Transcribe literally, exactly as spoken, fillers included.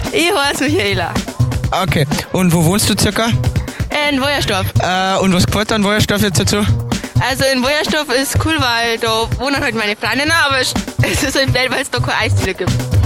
Ich heiße Michaela. Okay, und wo wohnst du circa? In Wojersdorf. Äh, und was gefällt dir an Wojersdorf jetzt dazu? Also in Wojersdorf ist cool, weil da wohnen halt meine Freundinnen, aber es ist halt blöd, weil es da keine Eisdiele gibt.